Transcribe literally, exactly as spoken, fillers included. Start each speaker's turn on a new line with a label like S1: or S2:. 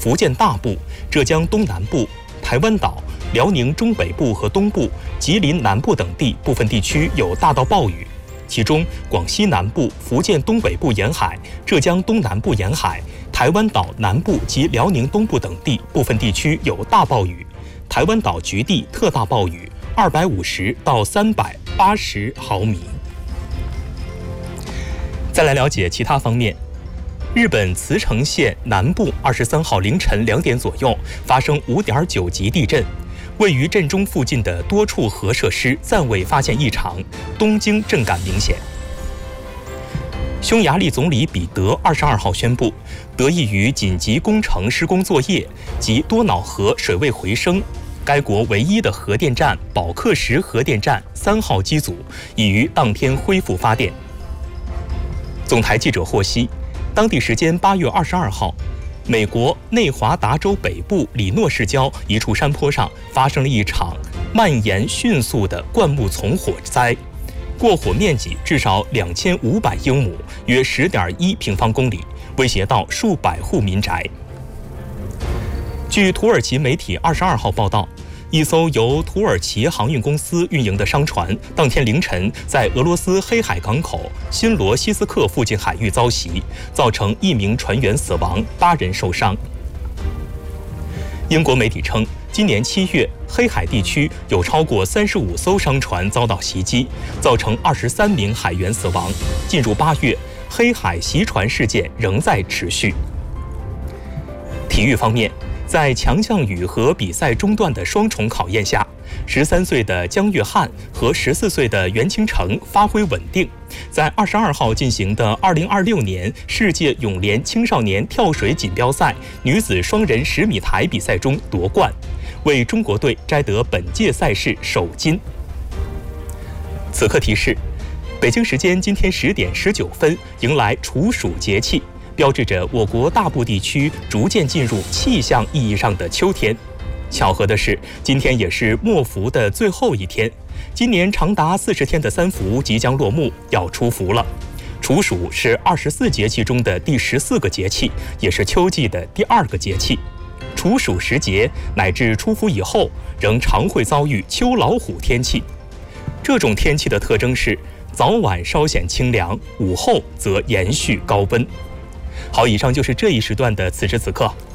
S1: 福建大部、浙江东南部、台湾岛、辽宁中北部和东部、吉林南部等地部分地区有大到暴雨，其中广西南部、福建东北部沿海、浙江东南部沿海、台湾岛南部及辽宁东部等地部分地区有大暴雨，台湾岛局地特大暴雨，二百五十到三百八十毫米。再来了解其他方面。日本茨城县南部二十三号凌晨两点左右发生五点九级地震，位于震中附近的多处核设施暂未发现异常，东京震感明显。匈牙利总理彼得二十二号宣布，得益于紧急工程施工作业及多瑙河水位回升，该国唯一的核电站保克什核电站三号机组已于当天恢复发电。总台记者获悉，当地时间八月二十二号，美国内华达州北部里诺市郊一处山坡上发生了一场蔓延迅速的灌木丛火灾，过火面积至少两千五百英亩，约十点一平方公里，威胁到数百户民宅。据土耳其媒体二十二号报道，一艘由土耳其航运公司运营的商船当天凌晨在俄罗斯黑海港口新罗西斯克附近海域遭袭，造成一名船员死亡，八人受伤。英国媒体称，今年七月，黑海地区有超过三十五艘商船遭到袭击，造成二十三名海员死亡。进入八月，黑海袭船事件仍在持续。体育方面，在强项羽和比赛中断的双重考验下，十三岁的姜岳翰和十四岁的袁清城发挥稳定，在二十二号进行的二零二六年世界泳联青少年跳水锦标赛女子双人十米台比赛中夺冠，为中国队摘得本届赛事首金。此刻提示：北京时间今天十点十九分迎来处暑节气，标志着我国大部地区逐渐进入气象意义上的秋天。巧合的是，今天也是末伏的最后一天，今年长达四十天的三伏即将落幕，要出伏了。处暑是二十四节气中的第十四个节气，也是秋季的第二个节气。处暑时节乃至出伏以后，仍常会遭遇秋老虎天气。这种天气的特征是早晚稍显清凉，午后则延续高温。好，以上就是这一时段的此时此刻，